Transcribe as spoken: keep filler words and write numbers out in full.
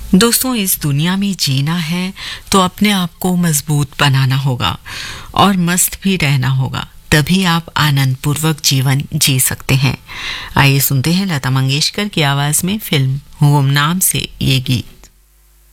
दोस्तों, इस दुनिया में जीना है तो अपने आप को मजबूत बनाना होगा और मस्त भी रहना होगा, तभी आप आनंद पूर्वक जीवन जी सकते हैं। आइए सुनते हैं लता मंगेशकर की आवाज में फिल्म गुमनाम से ये गीत।